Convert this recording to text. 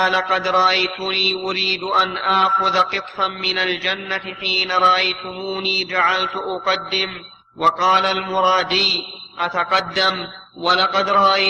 لقد رأيتني أريد أن آخذ قطفا من الجنة حين رأيتموني جعلت أقدم. وقال المرادي: أتقدم، ولقد رأيت